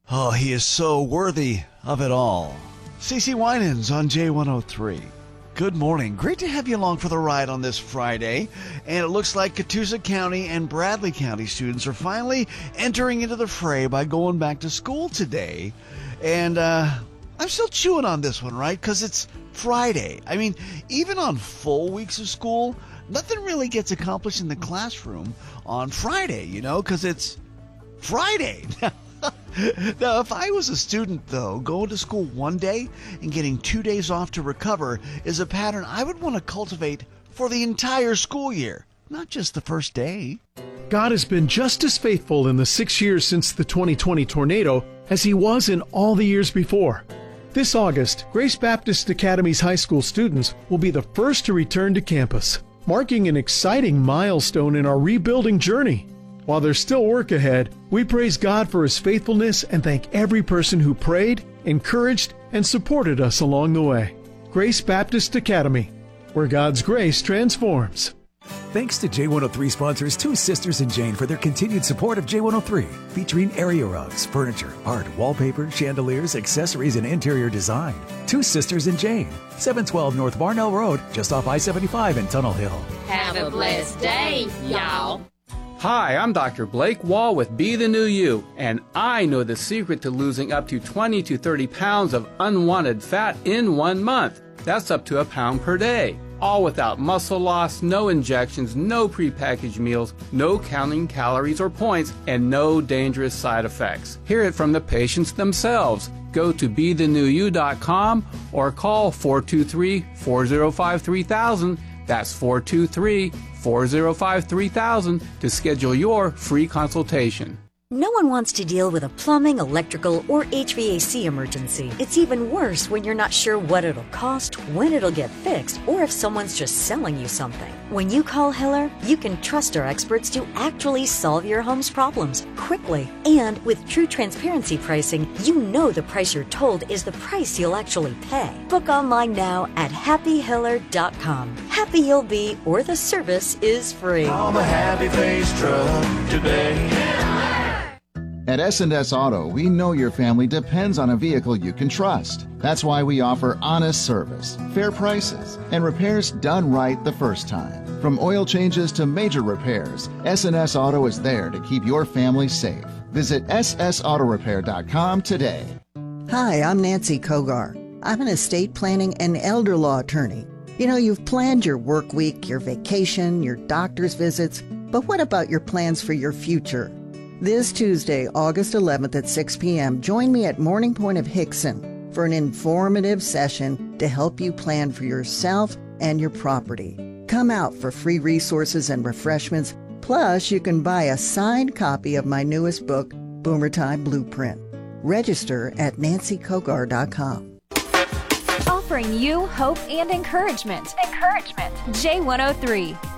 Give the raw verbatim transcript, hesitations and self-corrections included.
Oh, he is so worthy of it all. CeCe Winans on J one oh three. Good morning. Great to have you along for the ride on this Friday. And it looks like Catoosa County and Bradley County students are finally entering into the fray by going back to school today. And uh, I'm still chewing on this one, right? Because it's Friday. I mean, even on full weeks of school, nothing really gets accomplished in the classroom on Friday, you know, because it's Friday. Now, if I was a student, though, going to school one day and getting two days off to recover is a pattern I would want to cultivate for the entire school year, not just the first day. God has been just as faithful in the six years since the twenty twenty tornado as he was in all the years before. This August, Grace Baptist Academy's high school students will be the first to return to campus, marking an exciting milestone in our rebuilding journey. While there's still work ahead, we praise God for his faithfulness and thank every person who prayed, encouraged, and supported us along the way. Grace Baptist Academy, where God's grace transforms. Thanks to J one oh three sponsors Two Sisters and Jane for their continued support of J one oh three, featuring area rugs, furniture, art, wallpaper, chandeliers, accessories, and interior design. Two Sisters and Jane, seven twelve North Barnell Road, just off I seventy-five in Tunnel Hill. Have a blessed day, y'all. Hi, I'm Doctor Blake Wall with Be the New You, and I know the secret to losing up to twenty to thirty pounds of unwanted fat in one month. That's up to a pound per day. All without muscle loss, no injections, no prepackaged meals, no counting calories or points, and no dangerous side effects. Hear it from the patients themselves. Go to be the new you dot com or call four two three, four oh five, three thousand. That's four two three, four oh five, three thousand to schedule your free consultation. No one wants to deal with a plumbing, electrical, or H V A C emergency. It's even worse when you're not sure what it'll cost, when it'll get fixed, or if someone's just selling you something. When you call Hiller, you can trust our experts to actually solve your home's problems quickly. And with true transparency pricing, you know the price you're told is the price you'll actually pay. Book online now at happy hiller dot com. Happy you'll be, or the service is free. Call the Happy Face Truck today. At S and S Auto, we know your family depends on a vehicle you can trust. That's why we offer honest service, fair prices, and repairs done right the first time. From oil changes to major repairs, S and S Auto is there to keep your family safe. Visit s s auto repair dot com today. Hi, I'm Nancy Kogar. I'm an estate planning and elder law attorney. You know, you've planned your work week, your vacation, your doctor's visits, but what about your plans for your future? This Tuesday, August eleventh at six p.m., join me at Morning Point of Hickson for an informative session to help you plan for yourself and your property. Come out for free resources and refreshments, plus you can buy a signed copy of my newest book, Boomer Time Blueprint. Register at nancy kogar dot com. Offering you hope and encouragement. Encouragement. J one oh three.